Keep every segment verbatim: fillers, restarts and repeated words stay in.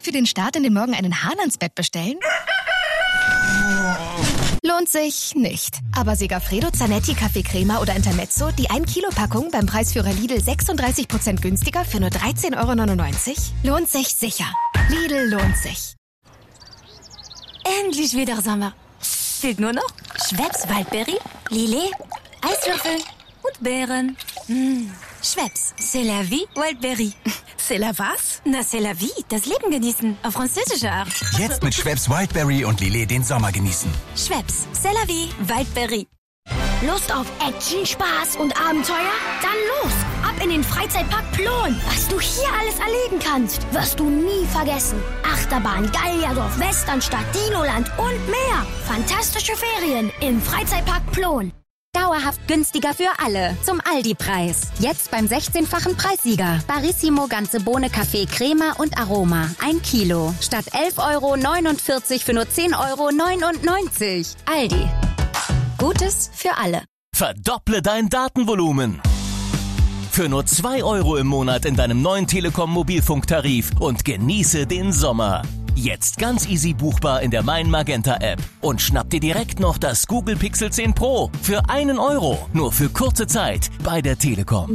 Für den Start in den Morgen einen Hahn ans Bett bestellen? Lohnt sich nicht. Aber Segafredo, Zanetti, Kaffee Crema oder Intermezzo, die ein Kilo Packung beim Preisführer Lidl sechsunddreißig Prozent günstiger für nur dreizehn Euro neunundneunzig? Lohnt sich sicher. Lidl lohnt sich. Endlich wieder Sommer. Fehlt nur noch Schweppes Waldbeere, Lillet, Eiswürfel und Beeren. Mmh. Schweppes, c'est la vie, Wildberry. C'est la was? Na, c'est la vie, das Leben genießen, auf französische Art. Jetzt mit Schweppes Wildberry und Lillet den Sommer genießen. Schweppes, c'est la vie, Wildberry. Lust auf Action, Spaß und Abenteuer? Dann los! Ab in den Freizeitpark Plon. Was du hier alles erleben kannst, wirst du nie vergessen. Achterbahn, Gallierdorf, Westernstadt, Dinoland und mehr. Fantastische Ferien im Freizeitpark Plon. Dauerhaft günstiger für alle. Zum Aldi-Preis. Jetzt beim sechzehnfachen Preissieger. Barissimo ganze Bohne Kaffee Crema und Aroma. Ein Kilo. Statt elf Euro neunundvierzig für nur zehn Euro neunundneunzig. Aldi. Gutes für alle. Verdopple dein Datenvolumen. Für nur zwei Euro im Monat in deinem neuen Telekom Mobilfunktarif und genieße den Sommer. Jetzt ganz easy buchbar in der Mein Magenta App. Und schnapp dir direkt noch das Google Pixel zehn Pro für einen Euro. Nur für kurze Zeit bei der Telekom.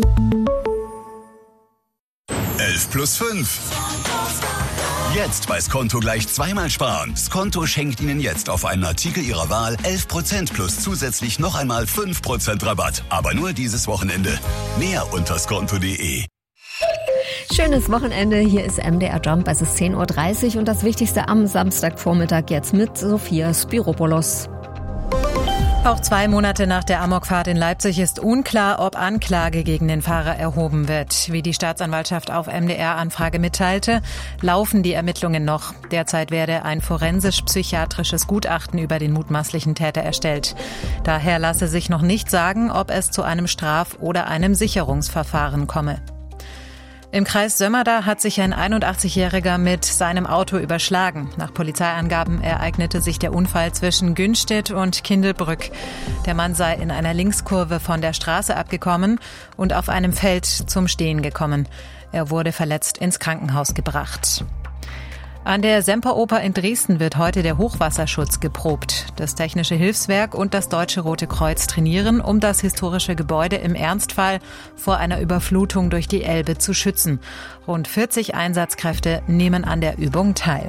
elf plus fünf. Jetzt bei Skonto gleich zweimal sparen. Skonto schenkt Ihnen jetzt auf einen Artikel Ihrer Wahl elf Prozent plus zusätzlich noch einmal fünf Prozent Rabatt. Aber nur dieses Wochenende. Mehr unter skonto punkt de. Schönes Wochenende, hier ist M D R Jump, es ist zehn Uhr dreißig und das Wichtigste am Samstagvormittag jetzt mit Sophia Spiropoulos. Auch zwei Monate nach der Amokfahrt in Leipzig ist unklar, ob Anklage gegen den Fahrer erhoben wird. Wie die Staatsanwaltschaft auf M D R-Anfrage mitteilte, laufen die Ermittlungen noch. Derzeit werde ein forensisch-psychiatrisches Gutachten über den mutmaßlichen Täter erstellt. Daher lasse sich noch nicht sagen, ob es zu einem Straf- oder einem Sicherungsverfahren komme. Im Kreis Sömmerda hat sich ein einundachtzigjähriger mit seinem Auto überschlagen. Nach Polizeiangaben ereignete sich der Unfall zwischen Günstedt und Kindelbrück. Der Mann sei in einer Linkskurve von der Straße abgekommen und auf einem Feld zum Stehen gekommen. Er wurde verletzt ins Krankenhaus gebracht. An der Semperoper in Dresden wird heute der Hochwasserschutz geprobt. Das Technische Hilfswerk und das Deutsche Rote Kreuz trainieren, um das historische Gebäude im Ernstfall vor einer Überflutung durch die Elbe zu schützen. Rund vierzig Einsatzkräfte nehmen an der Übung teil.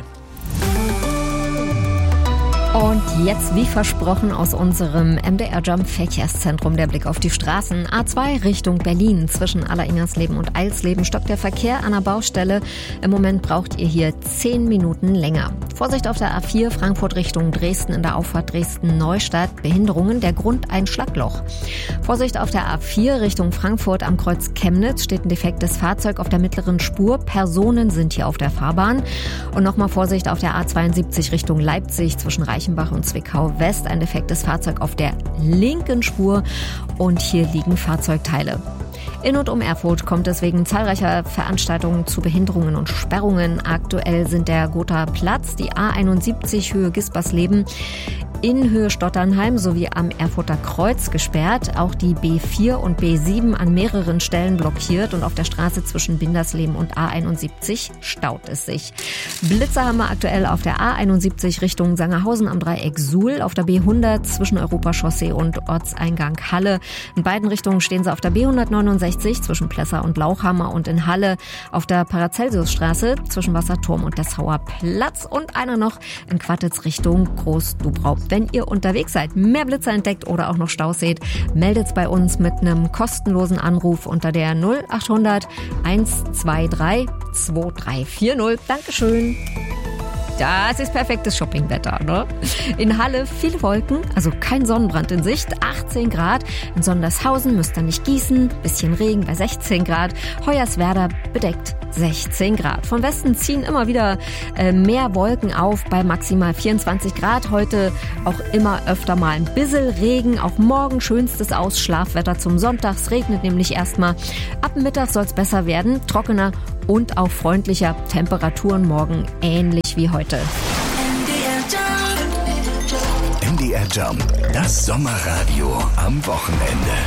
Und jetzt, wie versprochen, aus unserem M D R Jump Verkehrszentrum der Blick auf die Straßen. A zwei Richtung Berlin. Zwischen Alleringersleben und Eilsleben stockt der Verkehr an der Baustelle. Im Moment braucht ihr hier zehn Minuten länger. Vorsicht auf der A vier Frankfurt Richtung Dresden in der Auffahrt Dresden-Neustadt. Behinderungen, der Grund ein Schlagloch. Vorsicht auf der A vier Richtung Frankfurt am Kreuz Chemnitz steht ein defektes Fahrzeug auf der mittleren Spur. Personen sind hier auf der Fahrbahn. Und nochmal Vorsicht auf der A zweiundsiebzig Richtung Leipzig zwischen Reichenbach und Zwickau West, ein defektes Fahrzeug auf der linken Spur und hier liegen Fahrzeugteile. In und um Erfurt kommt es wegen zahlreicher Veranstaltungen zu Behinderungen und Sperrungen. Aktuell sind der Gotha Platz, die A einundsiebzig Höhe Gispersleben, in Höhe Stotternheim sowie am Erfurter Kreuz gesperrt. Auch die B vier und B sieben an mehreren Stellen blockiert und auf der Straße zwischen Bindersleben und A einundsiebzig staut es sich. Blitzer haben wir aktuell auf der A einundsiebzig Richtung Sangerhausen am Dreieck Suhl, auf der B hundert zwischen Europachaussee und Ortseingang Halle. In beiden Richtungen stehen sie auf der B hundertneunundsechzig zwischen Plessa und Lauchhammer und in Halle auf der Paracelsusstraße zwischen Wasserturm und Dessauer Platz und einer noch in Quattitz Richtung Groß-Dubrau. Wenn ihr unterwegs seid, mehr Blitzer entdeckt oder auch noch Staus seht, meldet's bei uns mit einem kostenlosen Anruf unter der null achthundert hundertzweiundzwanzig zweiunddreißig vierzig. Dankeschön. Das ist perfektes Shoppingwetter, ne? In Halle viele Wolken, also kein Sonnenbrand in Sicht, achtzehn Grad. In Sondershausen müsst ihr nicht gießen, bisschen Regen bei sechzehn Grad. Hoyerswerda bedeckt sechzehn Grad. Von Westen ziehen immer wieder äh, mehr Wolken auf bei maximal vierundzwanzig Grad. Heute auch immer öfter mal ein bisschen Regen. Auch morgen schönstes Ausschlafwetter zum Sonntag. Es regnet nämlich erstmal. Ab Mittag soll es besser werden, trockener und auch freundlicher. Temperaturen morgen ähnlich wie heute. M D R Jump, das Sommerradio am Wochenende.